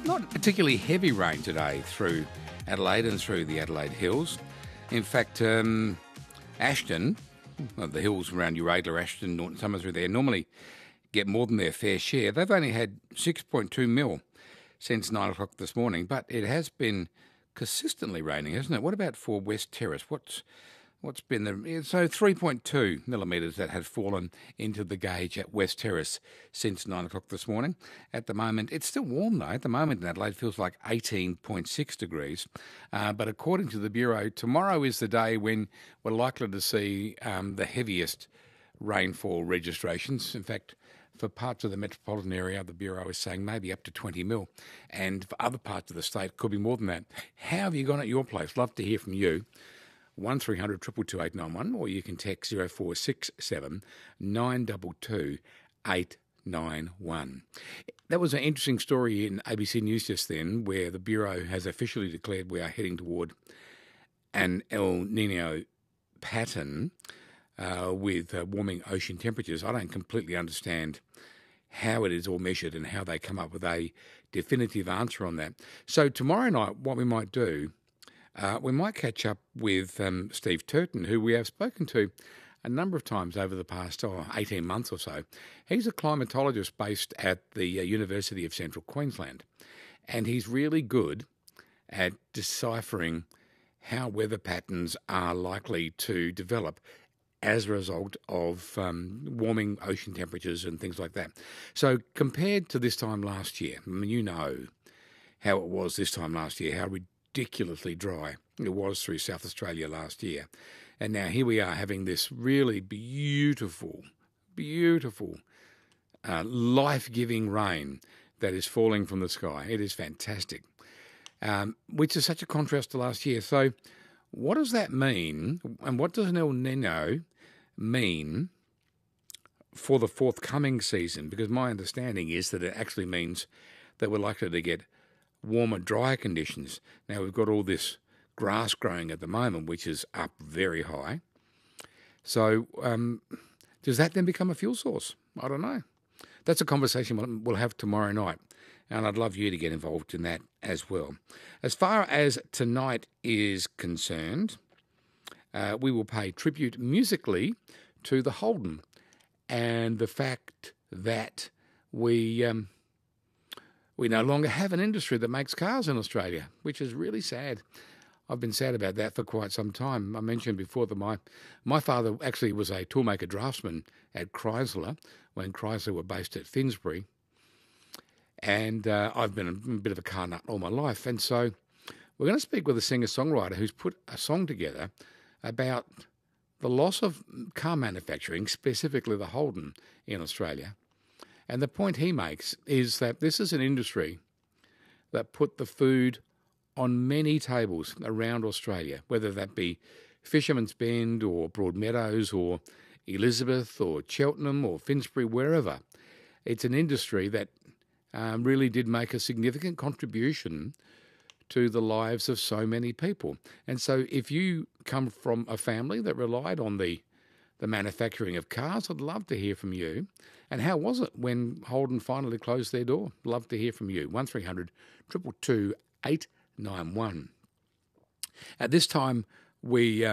Not particularly heavy rain today through Adelaide and through the Adelaide Hills. In fact, Ashton, well, the hills around Uradler, Ashton, Norton Summers through there, normally get more than their fair share. They've only had 6.2 mil since 9 o'clock this morning, but it has been consistently raining, hasn't it? What about for West Terrace? What's been the... So 3.2 millimetres that had fallen into the gauge at West Terrace since 9 o'clock this morning. At the moment, it's still warm though. At the moment in Adelaide, it feels like 18.6 degrees. But according to the Bureau, tomorrow is the day when we're likely to see the heaviest rainfall registrations. In fact, for parts of the metropolitan area, the Bureau is saying maybe up to 20 mil. And for other parts of the state, could be more than that. How have you gone at your place? Love to hear from you. 1300 222 891, or you can text 0467 922 891. That was an interesting story in ABC News just then, where the Bureau has officially declared we are heading toward an El Nino pattern with warming ocean temperatures. I don't completely understand how it is all measured and how they come up with a definitive answer on that. So tomorrow night, what we might do, we might catch up with Steve Turton, who we have spoken to a number of times over the past 18 months or so. He's a climatologist based at the University of Central Queensland, and he's really good at deciphering how weather patterns are likely to develop as a result of warming ocean temperatures and things like that. So compared to this time last year, I mean, you know how it was this time last year, how ridiculously dry it was through South Australia last year. And now here we are having this really beautiful, life-giving rain that is falling from the sky. It is fantastic, which is such a contrast to last year. So what does that mean, and what does an El Nino mean for the forthcoming season? Because my understanding is that it actually means that we're likely to get warmer, drier conditions. Now, we've got all this grass growing at the moment, which is up very high. So does that then become a fuel source? I don't know. That's a conversation we'll have tomorrow night, and I'd love you to get involved in that as well. As far as tonight is concerned, we will pay tribute musically to the Holden and the fact that we no longer have an industry that makes cars in Australia, which is really sad. I've been sad about that for quite some time. I mentioned before that my father actually was a toolmaker draftsman at Chrysler when Chrysler were based at Finsbury. And I've been a bit of a car nut all my life. And so we're going to speak with a singer-songwriter who's put a song together about the loss of car manufacturing, specifically the Holden in Australia. And the point he makes is that this is an industry that put the food on many tables around Australia, whether that be Fisherman's Bend or Broadmeadows or Elizabeth or Cheltenham or Finsbury, wherever. It's an industry that really did make a significant contribution to the lives of so many people. And so if you come from a family that relied on the manufacturing of cars, I'd love to hear from you. And how was it when Holden finally closed their door? Love to hear from you. 1300 222 891. At this time, we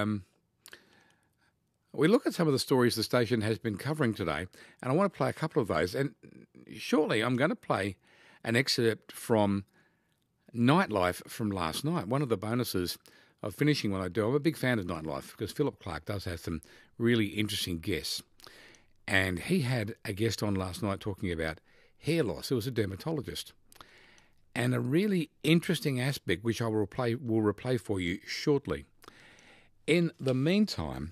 look at some of the stories the station has been covering today, and I want to play a couple of those. And shortly, I'm going to play an excerpt from Nightlife from last night. One of the bonuses of finishing what I do, I'm a big fan of Nightlife because Philip Clark does have some really interesting guests. And he had a guest on last night talking about hair loss. It was a dermatologist. And a really interesting aspect, which I will replay for you shortly. In the meantime,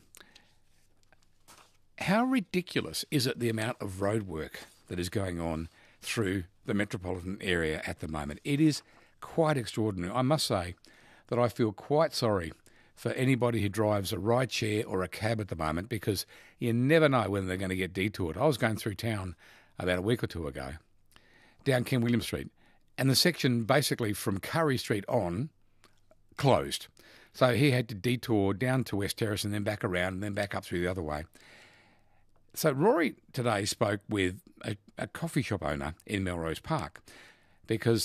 how ridiculous is it the amount of road work that is going on through the metropolitan area at the moment? It is quite extraordinary. I must say that I feel quite sorry for anybody who drives a rideshare or a cab at the moment, because you never know when they're going to get detoured. I was going through town about a week or two ago, down Ken William Street, and the section basically from Curry Street on closed. So he had to detour down to West Terrace and then back around and then back up through the other way. So Rory today spoke with a coffee shop owner in Melrose Park, because